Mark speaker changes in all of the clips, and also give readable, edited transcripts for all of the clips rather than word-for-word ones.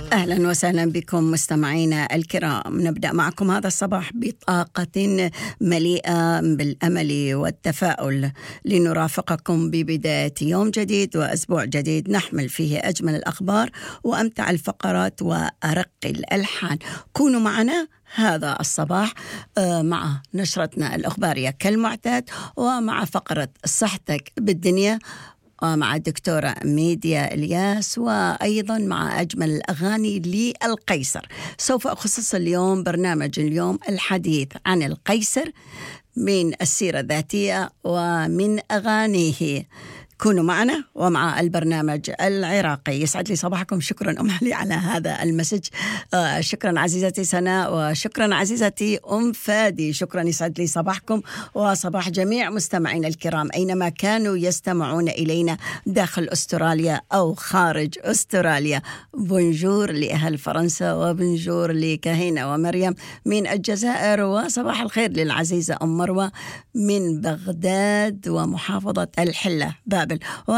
Speaker 1: أهلا وسهلا بكم مستمعينا الكرام. نبدأ معكم هذا الصباح بطاقة مليئة بالأمل والتفاؤل لنرافقكم ببداية يوم جديد وأسبوع جديد نحمل فيه أجمل الأخبار وأمتع الفقرات وأرق الألحان. كونوا معنا هذا الصباح مع نشرتنا الأخبارية كالمعتاد، ومع فقرة صحتك بالدنيا مع الدكتورة ميديا إلياس، وأيضا مع أجمل الأغاني للقيصر. سوف أخصص اليوم برنامج الحديث عن القيصر من السيرة الذاتية ومن أغانيه. كونوا معنا ومع البرنامج العراقي. يسعد لي صباحكم. شكرا أم علي على هذا المسج. شكرا عزيزتي سناء، وشكرا عزيزتي أم فادي. شكرا، يسعد لي صباحكم وصباح جميع مستمعين الكرام أينما كانوا يستمعون إلينا داخل أستراليا أو خارج أستراليا. بونجور لأهل فرنسا، وبونجور لكهينة ومريم من الجزائر، وصباح الخير للعزيزة أم مروة من بغداد ومحافظة الحلة بابل،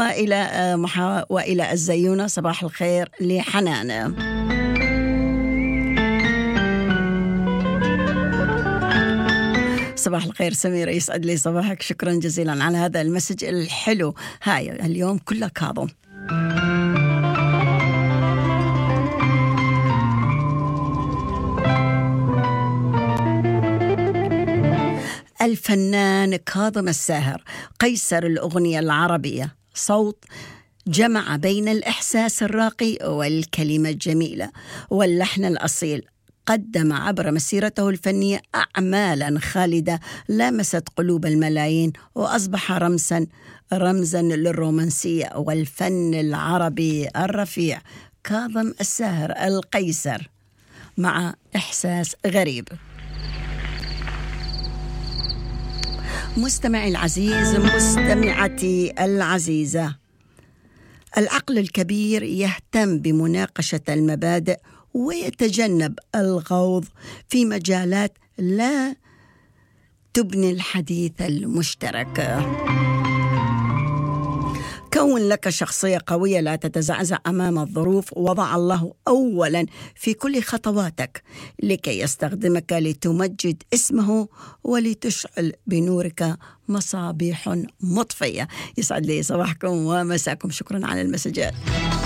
Speaker 1: وإلى الزيونة. صباح الخير لحنان. صباح الخير سميرة، يسعد لي صباحك. شكرا جزيلا على هذا المسج الحلو. هاي اليوم كله كاظم. الفنان كاظم الساهر قيصر الأغنية العربية، صوت جمع بين الإحساس الراقي والكلمة الجميلة واللحن الأصيل. قدم عبر مسيرته الفنية أعمالا خالدة لامست قلوب الملايين، وأصبح رمزا للرومانسية والفن العربي الرفيع. كاظم الساهر القيصر مع إحساس غريب. مستمعي العزيز، مستمعتي العزيزة، العقل الكبير يهتم بمناقشة المبادئ ويتجنب الخوض في مجالات لا تبني الحديث المشترك. كون لك شخصية قوية لا تتزعزع أمام الظروف، وضع الله أولا في كل خطواتك لكي يستخدمك لتمجد اسمه ولتشعل بنورك مصابيح مطفية. يسعد لي صباحكم ومساكم. شكرا على المسجات.